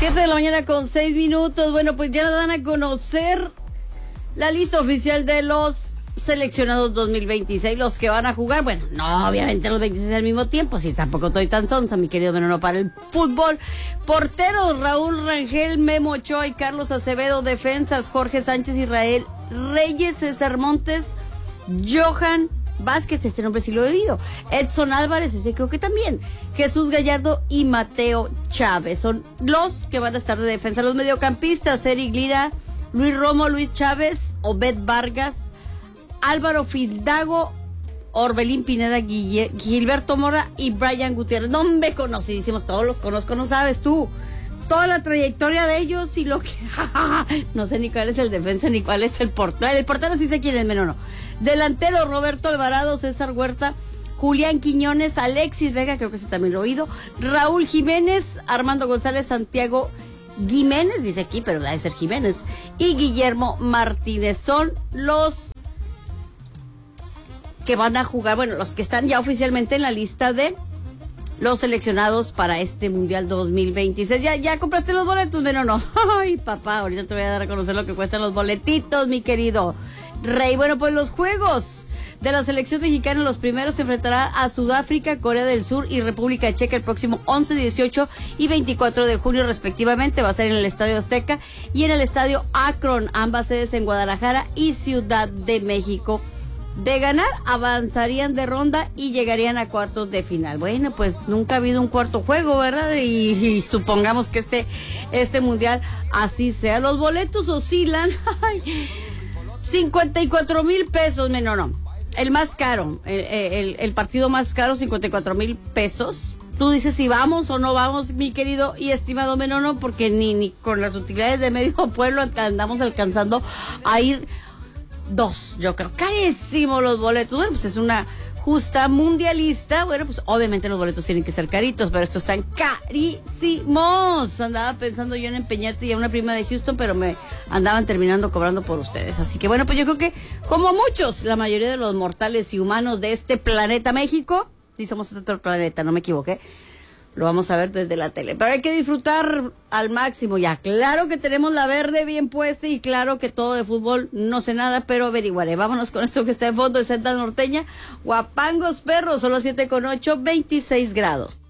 7 de la mañana con 6 minutos. Bueno, pues ya nos dan a conocer la lista oficial de los seleccionados 2026, los que van a jugar. Bueno, no, obviamente los 26 al mismo tiempo, si tampoco estoy tan sonsa, mi querido Menonó, para el fútbol. Porteros: Raúl Rangel, Memo Ochoa y Carlos Acevedo. Defensas: Jorge Sánchez, Israel Reyes, César Montes, Johan Vázquez, este nombre sí lo he oído, Edson Álvarez, ese creo que también, Jesús Gallardo y Mateo Chávez. Son los que van a estar de defensa. Los mediocampistas: Eric Lira, Luis Romo, Luis Chávez, Obed Vargas, Álvaro Fildago, Orbelín Pineda, Gilberto Mora y Brian Gutiérrez. No, me conocidísimos, todos los conozco, no sabes tú toda la trayectoria de ellos y lo que... no sé ni cuál es el defensa ni cuál es el portero. El portero sí sé quién es, menos no. Delantero: Roberto Alvarado, César Huerta, Julián Quiñones, Alexis Vega, creo que ese también lo he oído, Raúl Jiménez, Armando González, Santiago Jiménez, dice aquí, pero debe ser Jiménez, y Guillermo Martínez. Son los que van a jugar, bueno, los que están ya oficialmente en la lista de los seleccionados para este Mundial 2026. ¿Ya compraste los boletos, pero no? Ay, papá, ahorita te voy a dar a conocer lo que cuestan los boletitos, mi querido Rey. Bueno, pues los juegos de la selección mexicana, los primeros se enfrentará a Sudáfrica, Corea del Sur y República Checa el próximo 11, 18 y 24 de junio respectivamente. Va a ser en el Estadio Azteca y en el Estadio Akron, ambas sedes en Guadalajara y Ciudad de México. De ganar, avanzarían de ronda y llegarían a cuartos de final. Bueno, pues nunca ha habido un cuarto juego, ¿verdad? Y supongamos que este mundial así sea. Los boletos oscilan 54,000 pesos, menos no. El más caro, el partido más caro, 54,000 pesos. Tú dices si vamos o no vamos, mi querido y estimado Menono, porque ni con las utilidades de medio pueblo andamos alcanzando a ir dos, yo creo. Carísimos los boletos. Bueno, pues es una justa mundialista. Bueno, pues obviamente los boletos tienen que ser caritos, pero estos están carísimos. Andaba pensando yo en empeñarte y a una prima de Houston, pero me andaban terminando cobrando por ustedes. Así que bueno, pues yo creo que como muchos, la mayoría de los mortales y humanos de este planeta México, sí somos otro planeta, no me equivoqué, lo vamos a ver desde la tele. Pero hay que disfrutar al máximo. Ya, claro que tenemos la verde bien puesta y claro que todo de fútbol no sé nada, pero averiguaré. Vámonos con esto que está en fondo de Santa Norteña. Guapangos Perros, son las 7:08, 26 grados.